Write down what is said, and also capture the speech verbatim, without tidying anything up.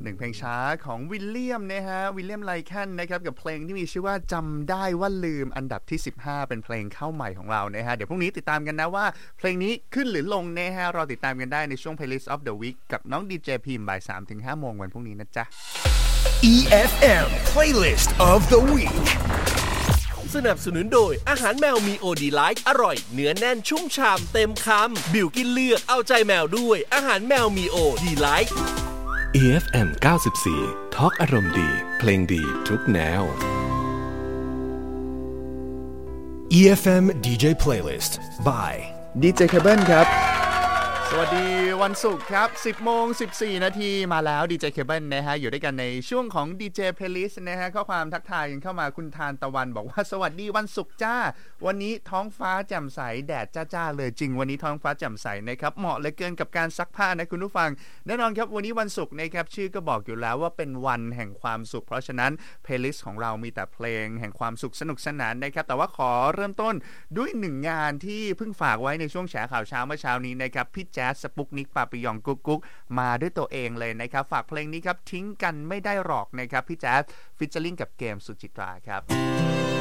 หนึ่งเพลงช้าของวิลเลียมนะฮะวิลเลียมไลแคนนะครับกับเพลงที่มีชื่อว่าจำได้ว่าลืมอันดับที่สิบห้าเป็นเพลงเข้าใหม่ของเรานะฮะเดี๋ยวพรุ่งนี้ติดตามกันนะว่าเพลงนี้ขึ้นหรือลงนะฮะรอติดตามกันได้ในช่วง Playlist of the Week กับน้องดีเจพิมพ์บ่าย สามถึงห้า โมงวันพรุ่งนี้นะจ๊ะอี เอฟ เอ็ม Playlist of the Week สนับสนุนโดยอาหารแมวมีโอดีไลท์อร่อยเนื้อแน่นชุ่มฉ่ำเต็มคำบิวกินเลือกเอาใจแมวด้วยอาหารแมวมีโอดีไลท์อี เอฟ เอ็ม เก้าสิบสี่ ทอล์กอารมณ์ดีเพลงดีทุกแนวอี เอฟ เอ็ม ดี เจ Playlist by ดีเจ Cable ครับสวัสดีวันศุกร์ครับ สิบโมงสิบสี่ นาทีมาแล้ว ดี เจ Cable นะฮะอยู่ด้วยกันในช่วงของ ดี เจ Playlist นะฮะข้อความทักทายกันเข้ามาคุณทานตะวันบอกว่าสวัสดีวันศุกร์จ้าวันนี้ท้องฟ้าแจ่มใสแดดจ้าๆเลยจริงวันนี้ท้องฟ้าแจ่มใสนะครับเหมาะเหลือเกินกับการซักผ้านะคุณผู้ฟังแน่นอนครับวันนี้วันศุกร์นะครับชื่อก็บอกอยู่แล้วว่าเป็นวันแห่งความสุขเพราะฉะนั้น Playlist ของเรามีแต่เพลงแห่งความสุขสนุกสนานนะครับแต่ว่าขอเริ่มต้นด้วยหนึ่งงานที่เพิ่งฝากไว้ในช่วงแฉข่าวเช้าเมื่อเช้านี้นะครับพี่แจ๊สสปุกนิกปาปิยองกุ๊กกุ๊กมาด้วยตัวเองเลยนะครับฝากเพลงนี้ครับทิ้งกันไม่ได้หรอกนะครับพี่แจ๊สฟิชเชอร์ลิงกับเกมสุจิตราครับ